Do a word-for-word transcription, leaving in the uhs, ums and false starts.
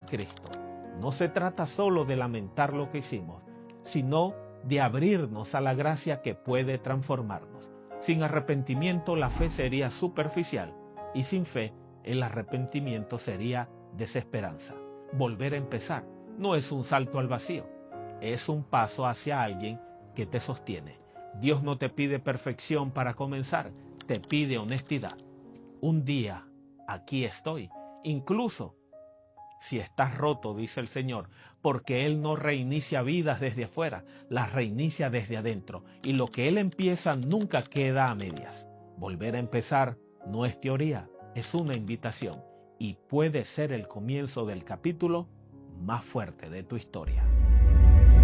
Cristo. No se trata solo de lamentar lo que hicimos, sino de abrirnos a la gracia que puede transformarnos. Sin arrepentimiento la fe sería superficial y sin fe el arrepentimiento sería desesperanza. Volver a empezar no es un salto al vacío, es un paso hacia alguien que te sostiene. Dios no te pide perfección para comenzar, te pide honestidad. Un día, aquí estoy, incluso si estás roto, dice el Señor, porque Él no reinicia vidas desde afuera, las reinicia desde adentro. Y lo que Él empieza nunca queda a medias. Volver a empezar no es teoría, es una invitación. Y puede ser el comienzo del capítulo más fuerte de tu historia.